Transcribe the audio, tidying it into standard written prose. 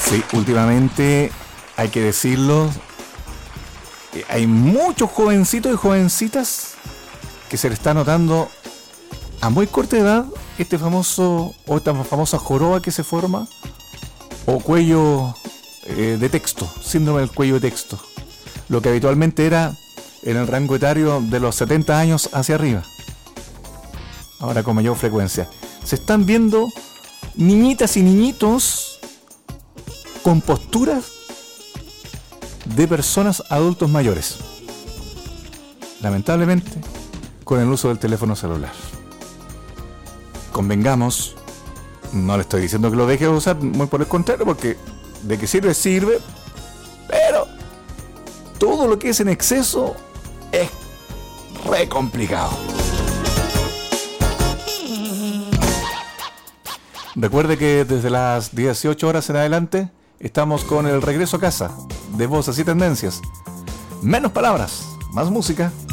Sí, últimamente, hay que decirlo, hay muchos jovencitos y jovencitas que se le está notando a muy corta edad este famoso o esta famosa joroba que se forma o cuello de texto, síndrome del cuello de texto, lo que habitualmente era en el rango etario de los 70 años hacia arriba, ahora con mayor frecuencia. Se están viendo niñitas y niñitos con posturas de personas adultos mayores, lamentablemente con el uso del teléfono celular. Convengamos, no le estoy diciendo que lo deje de usar, muy por el contrario, porque de que sirve, sirve, pero todo lo que es en exceso es re complicado. Recuerde que desde las 18 horas en adelante estamos con el regreso a casa de Voces y Tendencias. Menos palabras, más música.